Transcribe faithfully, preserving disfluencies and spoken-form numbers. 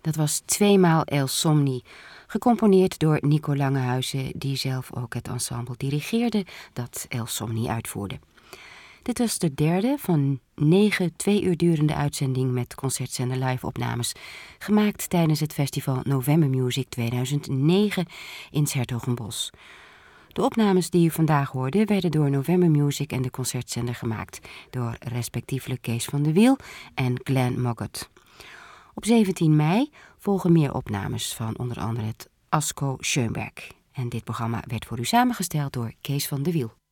Dat was tweemaal El Somni, gecomponeerd door Nico Langehuizen, die zelf ook het ensemble dirigeerde dat El Somni uitvoerde. Dit was de derde van negen twee uur durende uitzending met Concertzender live-opnames, gemaakt tijdens het festival November Music tweeduizend negen in 's Hertogenbosch. De opnames die u vandaag hoorde werden door November Music en de Concertzender gemaakt, door respectievelijk Kees van de Wiel en Glenn Moggot. Op zeventien mei volgen meer opnames van onder andere het Asko Schoenberg. En dit programma werd voor u samengesteld door Kees van de Wiel.